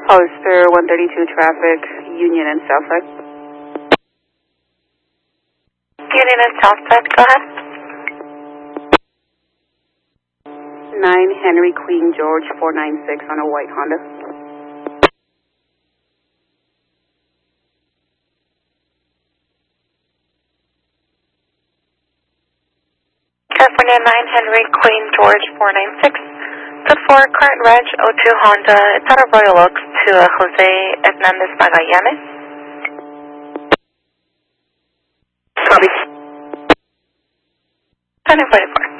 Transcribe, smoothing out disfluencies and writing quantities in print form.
Hollister 132 traffic, Union and Southside. Union and Southside, go ahead. 9 Henry Queen George 496 on a white Honda. California 9 Henry Queen George 496. The 4 current reg 02 Honda. It's out of Royal Oaks to Jose Hernandez Magallanes. Copy. 1044.